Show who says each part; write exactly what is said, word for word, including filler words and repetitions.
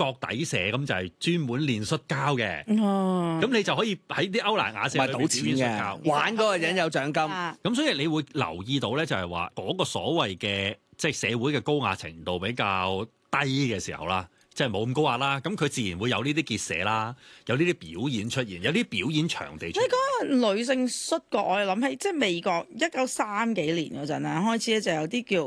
Speaker 1: 國底社咁就係專門練摔跤嘅。
Speaker 2: 哦，
Speaker 1: 咁你就可以喺啲歐蘭雅社
Speaker 3: 咪賭錢嘅，玩嗰個人有獎金。
Speaker 2: 啊
Speaker 1: 咁所以你會留意到咧，就係話嗰個所謂嘅即係社會嘅高壓程度比較低嘅時候啦，即係冇咁高壓啦，咁佢自然會有呢啲結社啦，有呢啲表演出現，有啲表演場地出現。
Speaker 2: 你講女性摔角，我哋諗起即係美國一九三幾年嗰陣啊，開始咧就有啲叫